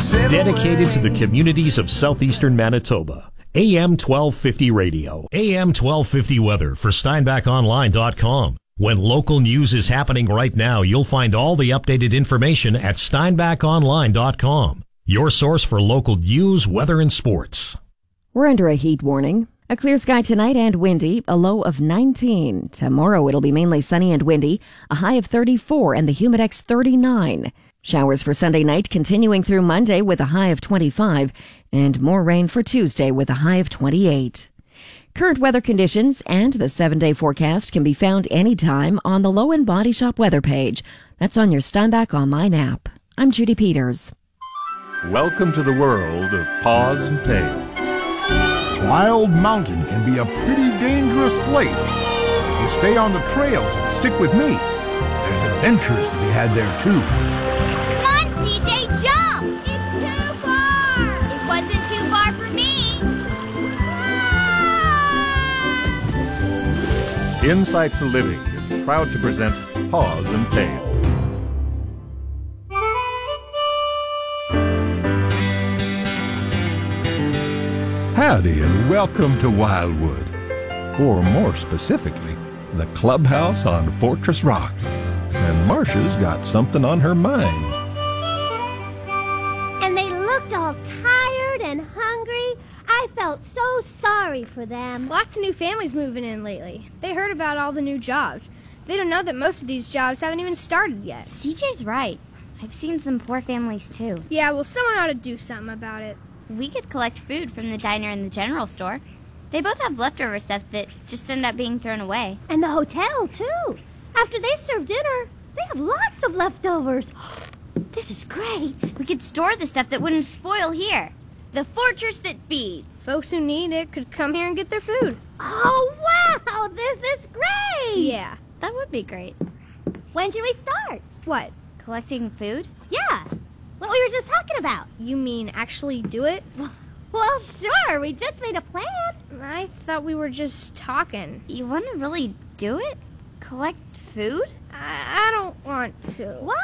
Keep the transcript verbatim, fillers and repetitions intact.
Dedicated to the communities of southeastern Manitoba. A M twelve fifty Radio. A M twelve fifty weather for Steinbach Online dot com. When local news is happening right now, you'll find all the updated information at Steinbach Online dot com. Your source for local news, weather, and sports. We're under a heat warning. A clear sky tonight and windy, a low of nineteen. Tomorrow it'll be mainly sunny and windy, a high of thirty-four and the humidex thirty-nine. Showers for Sunday night continuing through Monday with a high of twenty-five, and more rain for Tuesday with a high of twenty-eight. Current weather conditions and the seven-day forecast can be found anytime on the Low End Body Shop weather page. That's on your Steinbach Online app. I'm Judy Peters. Welcome to the world of Paws and Tails. Wild Mountain can be a pretty dangerous place. If you stay on the trails and stick with me, there's adventures to be had there too. Come on, C J, jump! It's too far! It wasn't too far for me! Insight for Living is proud to present Paws and Tails. Howdy and welcome to Wildwood, or more specifically, the clubhouse on Fortress Rock. And Marcia's got something on her mind. And they looked all tired and hungry. I felt so sorry for them. Lots of new families moving in lately. They heard about all the new jobs. They don't know that most of these jobs haven't even started yet. C J's right. I've seen some poor families too. Yeah, well, someone ought to do something about it. We could collect food from the diner and the general store. They both have leftover stuff that just end up being thrown away. And the hotel, too. After they serve dinner, they have lots of leftovers. This is great. We could store the stuff that wouldn't spoil here. The fortress that feeds. Folks who need it could come here and get their food. Oh, wow, this is great. Yeah. That would be great. When should we start? What? Collecting food? Yeah, what we were just talking about. You mean actually do it? Well, sure, we just made a plan. I thought we were just talking. You want to really do it? Collect food? I, I don't want to. What?